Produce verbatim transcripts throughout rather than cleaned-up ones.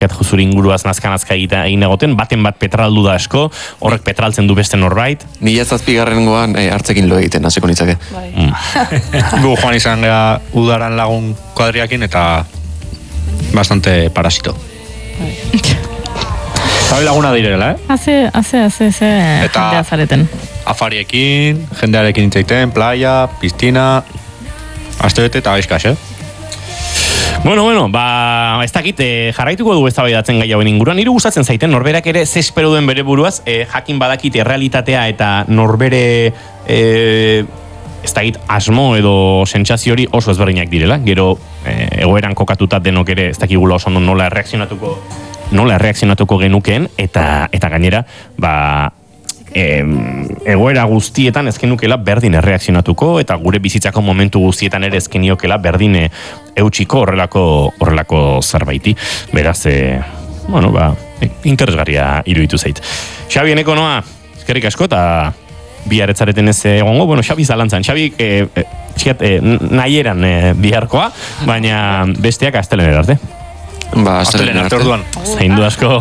zure inguruaz nazka-nazka egin egoten, baten bat petraldu da asko, horrek petraltzen du beste norbait. Mila zazpigarren goan e, hartzekin lo egiten, hasiko nitzake. Mm. Gu joan izan gara udaran lagun kuadriakin eta bastante parasito. Zabe laguna direla, eh? Haze, haze, haze, haze, jendea zareten. Afariekin, jendearekin intzaiten, playa, pistina, aste bete eta gaizkas, eh? Bueno, bueno, ba, ez dakit, eh, jarraituko dugu eztabaidatzen gai hauen inguruan. Hiru gustatzen zaiten, norberak ere ze espero duen bere buruaz, eh, jakin badakit errealitatea eta norbere eh, ez dakit asmo edo sentsazio hori oso ezberdinak direla. Gero eh, egoeran kokatuta denok ere ez dakigula oso ondo nola erreakzionatuko nola erreakzionatuko genukeen eta eta gainera, ba, E, egoera guztietan ezkenukela berdin erreakzionatuko eta gure bizitzako momentu guztietan ere ezkeniokela berdin eutxiko horrelako horrelako zerbaiti. Beraz, e, bueno, ba, interesgarria iruditu zait. Xabi, eneko noa, eskerrik asko eta bihar etzareten ez egongo, bueno, Xabi zalantzan, Xabi e, e, txiat, e, nahi eran e, biharkoa, baina besteak astelen erarte. Ba, astelen arte orduan. Zaindu asko.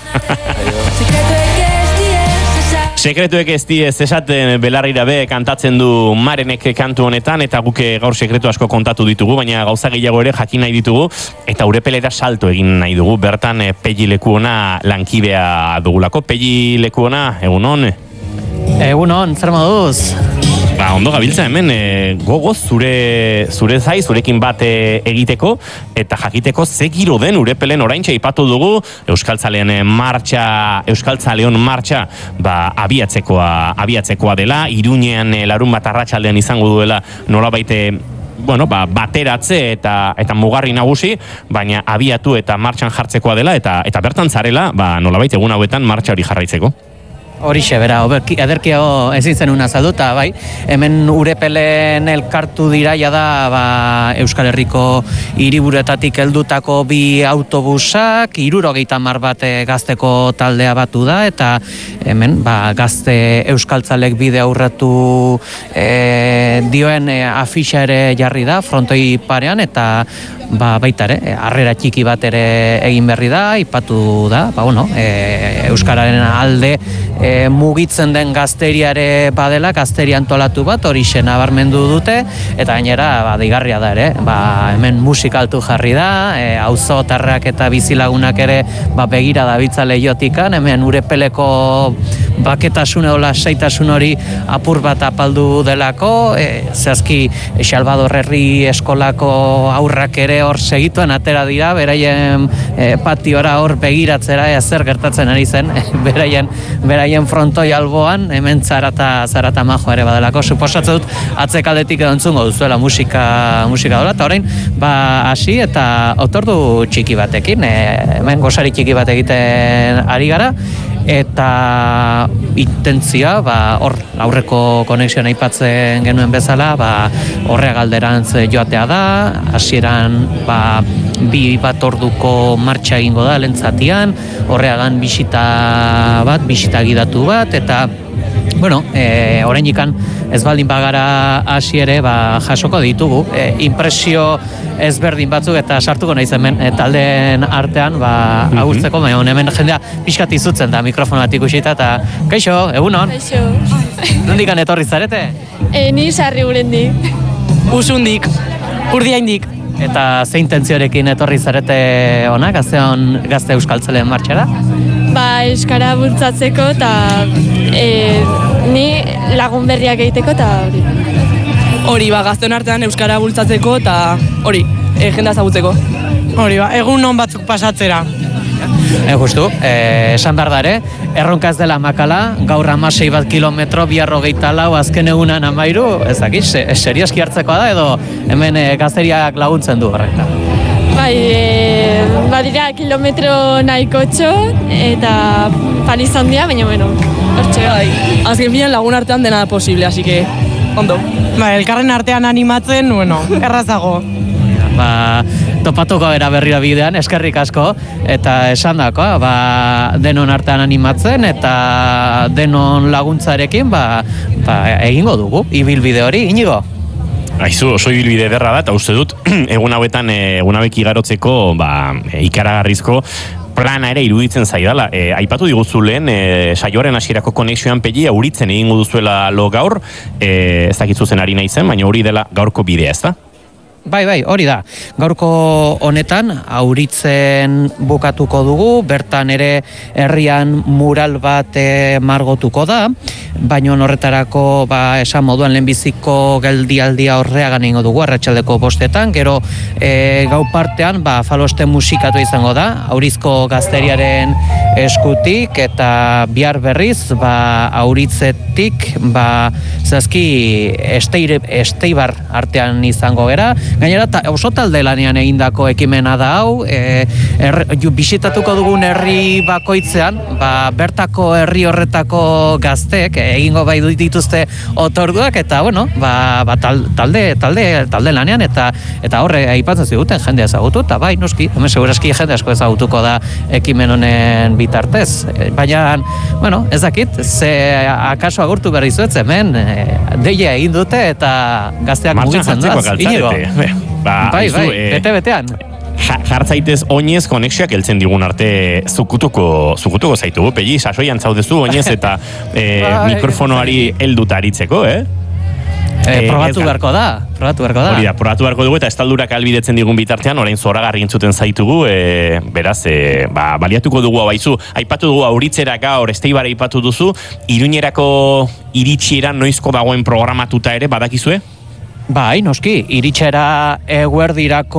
Sekretuek ez di ez esaten belarrira be kantatzen du Marenek kantu honetan eta guke gaur sekretu asko kontatu ditugu, baina gauza gehiago ere jakin nahi ditugu eta Urepelera salto egin nahi dugu. Bertan Pegi Lekuona lankidea dugulako. Pegi Lekuona, egunon? Egunon, zer moduz? Ba, ondo gabiltza hemen, e, gogoz zure, zure zai, zurekin bat e, egiteko, eta jakiteko ze giro den Urepelen oraintxe aipatu dugu, Euskaltzaleen martxa, Euskaltzaleon martxa, ba, abiatzekoa, abiatzekoa dela, Iruñean e, larun bat arratsaldean izango duela nolabait bueno, ba, bateratze eta eta mugarri nagusi, baina abiatu eta martxan jartzekoa dela, eta eta bertan zarela, ba, nolabait egun hauetan martxa hori jarraitzeko. Horixe, bera, ederkiago ezin zenun azalduta, bai. Hemen Urepelen elkartu dira jada ba, Euskal Herriko hiriburuetatik heldutako bi autobusak, hirurogeita hamar bat gazteko taldea batu da, eta hemen ba, gazte euskaltzalek bide aurratu e, dioen e, afixa ere jarri da, frontoi parean, eta ba, baita ere, harrera txiki bat ere egin berri da, ipatu da, ba, bueno, e, Euskararen alde e, mugitzen den gazteriare badela, gazteri antolatu bat, hori nabarmendu dute, eta gainera, ba, deigarria da ere, ba, hemen musikaltu jarri da, e, auzotarrak eta bizilagunak ere ba, begira dabiltza Leiotikan, hemen Urepeleko baketasun edo lasaitasun hori apur bat apaldu delako, e, zehazki Salvador Herri eskolako aurrak ere hor segituen atera dira, beraien e, patiora hor begiratzera ea zer gertatzen ari zen, beraien, beraien frontoi alboan, hemen zarata, zarata majoa ere badelako, suposatzen dut atzekaldetik edo entzungo duzuela musika, musika dola, eta orain, ba, hasi eta otordu txiki batekin, e, hemen gosari txiki bat egiten ari gara, eta intentzia, ba, hor aurreko konexioa aipatzen genuen bezala, ba, horrea galderantz joatea da, hasieran ba, bi bat orduko martxa egingo da lentzatian, horreagan bisita bat, bisita gidatu bat, eta bueno, e, oraindikan ez baldin bagara hasi ere ba, jasoko ditugu. E, impresio ezberdin batzuk eta sartuko naiz hemen e, taldeen artean ba, mm-hmm. agurtzeko, baina hemen jendea pixkat izutzen da mikrofon bat ikusita eta kaixo, egunon? Kaixo. Nondikan etorri zarete? E, ni sarri gurendik. Usundik, urdiaindik. Eta ze intentziorekin etorri zarete ona, gazteon gazte euskaltzaleen martxara? Ba, euskara bultzatzeko eta e, ni lagun berriak egiteko eta hori. Hori, ba, gazteon artean euskara bultzatzeko eta hori, e, jendea ezagutzeko. Hori, ba, egun on batzuk pasatzera. E, justu, e, esan behar da ere, erronka ez dela makala, gaur hamasei bat kilometro, bihar hogeita lau, azken egunan amairu, ezakit, se, serioski hartzekoa da, edo hemen e, gazteriak laguntzen du horrela. Bai, e, badira kilometro nahiko txo, eta paliz handia, baina bueno, hortxe. Bai, azken finean lagun artean dena posible, así que, ondo. Bai, elkarren artean animatzen, bueno, errazago. Ba, topatuko era berriro bidean, eskerrik asko, eta esan dako, ba, denon artean animatzen, eta denon laguntzarekin, ba, ba, egingo dugu, ibilbide hori, Inigo? Aizu, oso ibilbide ederra da, eta uste dut, egun hauetan, egun hauek igarotzeko, ba, ikaragarrizko, plana ere iruditzen zaidala. E, aipatu diguzu lehen, e, saioaren hasierako konexioan Pegi, auritzen egingo duzuela lo gaur, e, ez dakitzu zen ari naizen, baina hori dela gaurko bidea, ez da? Bai, bai, hori da. Gaurko honetan auritzen bukatuko dugu, bertan ere herrian mural bat e, margotuko da, baina horretarako ba, esan moduan lehenbiziko geldialdia horreagan egingo dugu, arratsaldeko bostetan, gero e, gau partean ba, faloste musikatu izango da, aurizko gazteriaren eskutik, eta bihar berriz ba, auritzetik ba, zazki esteir, esteibar artean izango gera. Gainera, ta, oso talde lanean egindako ekimena da hau, e, er, bisitatuko dugun herri bakoitzean, ba, bertako herri horretako gaztek egingo bai dituzte otorduak, eta bueno, ba, ba, talde, talde, talde lanean, eta eta horre aipatzen ziguten jende ezagutu, eta bai, noski, hemen segurazki jende asko ezagutuko da ekimen honen bitartez. Baina, bueno, ez dakit, ze akaso agurtu berri zuetz, hemen, e, deia egin dute, eta gazteak mugitzen duaz, inigo. Ba, bai, izu, bai, e, bete-betean. Jartzaitez oinez konexioak heltzen digun arte zukutuko, zukutuko zaitugu, Pegi, sasoian zaudezu oinez eta e, bai, mikrofonoari helduta aritzeko, eh? E, probatu beharko da, probatu beharko da. Hori da, probatu beharko dugu eta estaldurak albidetzen digun bitartean, orain zoragarri entzuten zaitugu, e, beraz, e, ba, baliatuko dugu hau baizu. Aipatu dugu auritzera gaur, Esteibara aipatu duzu, Iruñerako iritsiera noizko dagoen programatuta ere, badakizue? Bai, noski, iritxera eguerdirako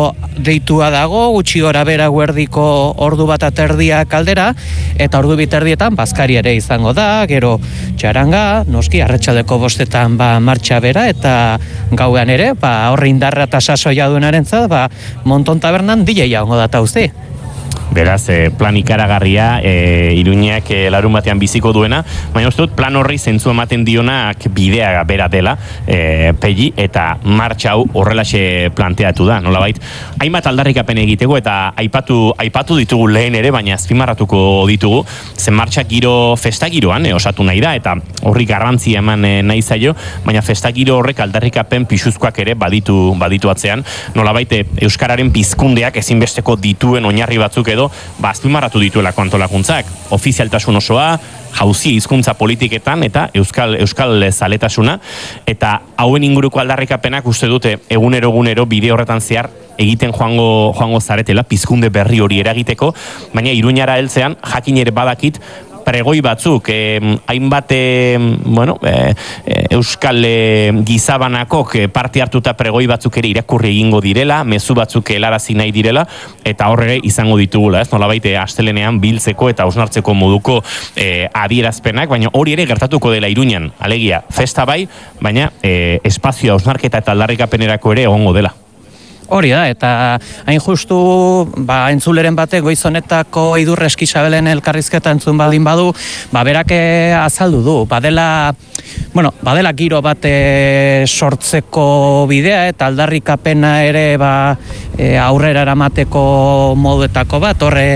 deitua dago, gutxi gora bera eguerdiko ordu bat aterdia kaldera, eta ordu biterdietan bazkari ere izango da, gero txaranga, noski, arratsaldeko bostetan ba, martxa bera, eta gauean ere, ba, horre indarra eta sasoia duenaren zat, ba, Monton Tabernan D J hongo data uste. Beraz, e, plan ikaragarria, e, Iruñeak e, larun batean biziko duena, baina uste dut plan horri zentzu ematen dionak bidea bera dela, e, Pegi, eta martxa hau horrelaxe planteatu da, nolabait. Hainbat aldarrikapen egiteko eta aipatu aipatu ditugu lehen ere, baina azpimarratuko ditugu, zen martxa giro, festa giroan, e, osatu nahi da, eta horri garrantzi eman e, nahi zaio, baina festa giro horrek aldarrikapen pisuzkoak ere baditu, baditu atzean, nolabait e, Euskararen pizkundeak ezinbesteko dituen oinarri batzuk edo, ba, azpimarratu dituelako antolakuntzak. Ofizialtasun osoa, jauzi hizkuntza politiketan eta euskal euskal zaletasuna, eta hauen inguruko aldarrikapenak uste dute egunero egunero bide horretan zehar egiten joango joango zaretela pizkunde berri hori eragiteko, baina Iruñara heltzean jakin ere badakit pregoi batzuk, eh, hainbat eh, bueno, eh, euskal eh, gizabanakok eh, parte hartuta pregoi batzuk ere irakurri egingo direla, mezu batzuk helarazi nahi direla, eta horre izango ditugula, ez? Nolabait astelenean biltzeko eta hausnartzeko moduko eh, adierazpenak, baina hori ere gertatuko dela Iruñan, alegia, festa bai, baina eh, espazio hausnarketa eta aldarrikapenerako ere egongo dela. Hori da, eta hain justu ba, entzuleren batek goizonetako Idurre Eskisabelen elkarrizketa entzun baldin badu, ba, berake azaldu du, badela, bueno, badela giro bate sortzeko bidea, eta aldarrikapena ere ba, e, aurrera eramateko moduetako bat, horre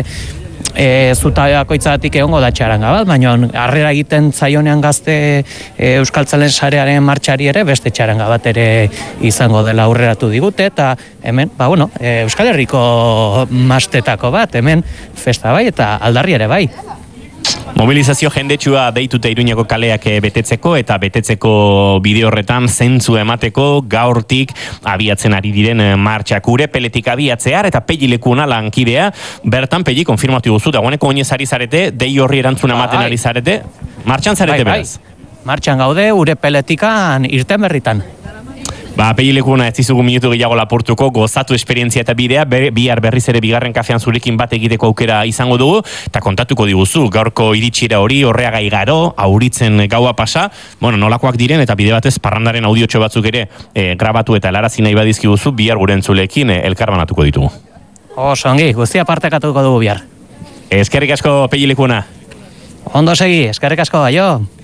E, zutabakoitzagatik egongo da txaranga bat, baina harrera egiten zaionean gazte e, Euskaltzalen sarearen martxari ere beste txaranga bat ere izango dela aurreratu digute, eta hemen, ba bueno, e, Euskal Herriko mastetako bat, hemen festa bai eta aldarri ere bai. Mobilizazio jendetsua deitute Iruñeko kaleak betetzeko eta betetzeko bide horretan zentzu emateko gaurtik abiatzen ari diren martxak ure peletik abiatzear eta Pegi lekuna lankidea. Bertan Pegi konfirmatu guzu, dagoeneko oinez ari zarete, dei horri erantzun ematen ari zarete, martxan zarete bai, beraz? Bai. Martxan gaude ure peletikan irten berritan. Ba, Pegi lekuna ez dizugu minutu gehiago lapurtuko, gozatu esperientzia eta bidea, ber, bihar berriz ere bigarren kafean zurekin bat egiteko aukera izango dugu, eta kontatuko diguzu, gaurko iritsiera hori, horreaga igaro, auritzen gaua pasa, bueno, nolakoak diren, eta bide batez parrandaren audiotxo batzuk ere e, grabatu eta helarazi nahi badizkiguzu, bihar gure entzuleekin e, elkarbanatuko ditugu. Oso ongi, guztia partekatuko dugu bihar. Eskerrik asko, Pegi lekuna. Ondo segi, eskerrik asko, aio.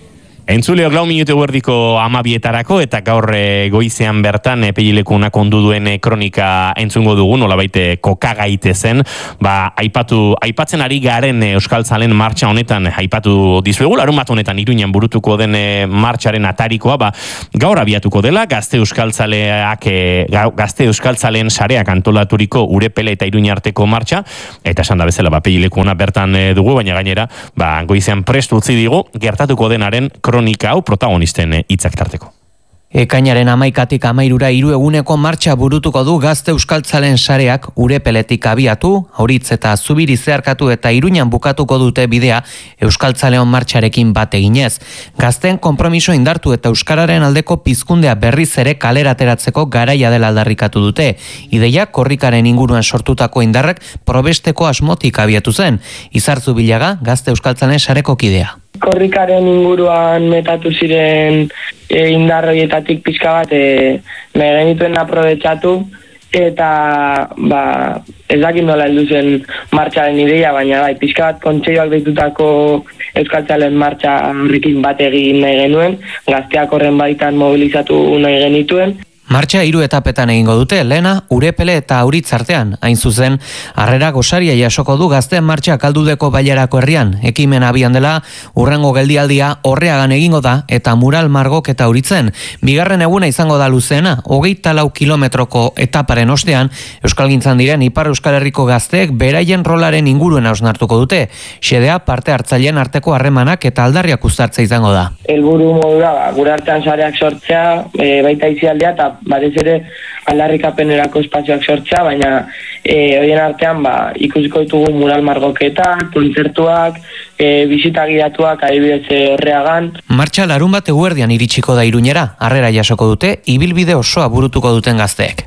Entzuleok lau minutu guerdiko amabietarako eta gaur e, goizean bertan epeileku unak ondu duen e, kronika entzungo dugu, nola baite kokagaite zen, ba, aipatu, aipatzen ari garen e, Euskaltzalen martxa honetan, aipatu dizuegu, larun bat honetan Iruñan burutuko den e, martxaren atarikoa, ba, gaur abiatuko dela, gazte Euskaltzaleak, e, gazte Euskaltzaleen sareak antolaturiko Urepele eta Iruña arteko martxa, eta esan da bezala, ba, epeileku una bertan e, dugu, baina gainera, ba, goizean prestu utzi digu, gertatuko denaren kronika hau protagonisten hitzak tarteko. Ekainaren amaikatik amairura hiru eguneko martxa burutuko du gazte Euskaltzalen sareak Urepeletik abiatu, Auritz eta Zubiri zeharkatu eta Iruñan bukatuko dute bidea Euskaltzaleon martxarekin bat eginez. Gazteen konpromiso indartu eta euskararen aldeko pizkundea berriz ere kalera ateratzeko garaia dela aldarrikatu dute. Ideia korrikaren inguruan sortutako indarrak probesteko asmotik abiatu zen. Izartzu Bilaga, gazte Euskaltzalen sareko kidea. Korrikaren inguruan metatu ziren e, indarroietatik pixka bat e, nahi genituen aprobetxatu eta ba, ez dakit nola heldu zen martxaren ideia, baina bai, pixka bat kontseioak deitutako Euskaltzalen martxa horrekin bat egin nahi genuen, gazteak horren baitan mobilizatu nahi genituen. Martxa hiru etapetan egingo dute, lehena, Urepele eta Auritz artean. Hain zuzen, harrera gosaria jasoko du gazteen martxa kaldudeko bailarako herrian. Ekimen abian dela, urrengo geldialdia horreagan egingo da eta mural margok eta Auritzen. Bigarren eguna izango da luzeena, hogeita lau kilometroko etaparen ostean, Euskalgintzan diren Ipar Euskal Herriko gazteek beraien rolaren inguruen hausnartuko dute. Xedea parte hartzaileen arteko harremanak eta aldarriak uztartze izango da. Helburu modura, ba, gure artean sareak sortzea, e, baita izialdea eta batez ere aldarrikapenerako espazioak sortzea, baina e, horien artean ba, ikusiko ditugu mural margoketak, kontzertuak, e, bisita gidatuak adibidez horreagan. Martxa larun bat eguerdian iritsiko da Iruñera, harrera jasoko dute, ibilbide osoa burutuko duten gazteek.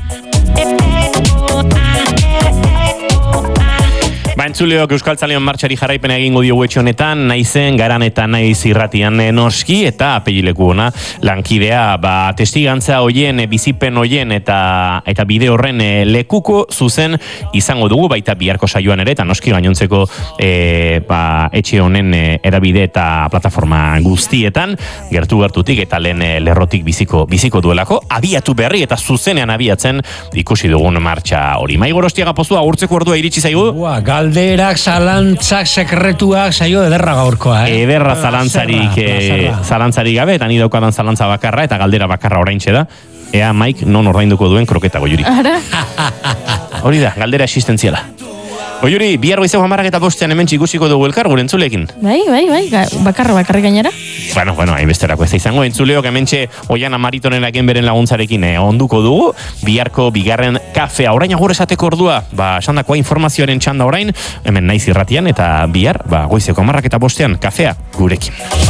Ba, entzuleok Euskaltzaleon martxari jarraipena egingo diogu etxe honetan, naizen, garan eta naiz irratian noski, eta apelileku ona lankidea, ba, testigantza hoien, bizipen hoien eta eta bide horren lekuko zuzen izango dugu, baita biharko saioan ere, eta noski gainontzeko e, ba, etxe honen erabide eta plataforma guztietan, gertu-gertutik eta lehen lerrotik biziko, biziko duelako, abiatu berri eta zuzenean abiatzen ikusi dugun martxa hori. Mai Gorostiaga pozua, agurtzeko ordua iritsi zaigu? Ua, galderak, zalantzak, sekretuak, saio ederra gaurkoa, eh? Ederra zalantzarik, eh, zalantzarik gabe, eta ni daukadan zalantza bakarra, eta galdera bakarra oraintxe da. Ea Mike non ordainduko duen kroketa Goiuri. Ara? Hori da, galdera existentziala. Goiuri, bihar goizeko hamarak eta bostean hemen ikusiko dugu elkar gure entzuleekin. Bai, bai, bai, bakarra bakarri gainera. Bueno, bueno, hainbesterako ez da izango, entzuleok hementxe Oiana Maritoneraken beren laguntzarekin eh, onduko dugu, biharko bigarren kafea. Orain agur esateko ordua, ba, esandakoa informazioaren txanda orain, hemen naiz irratian, eta bihar, ba, goizeko hamarrak eta bostean, kafea gurekin.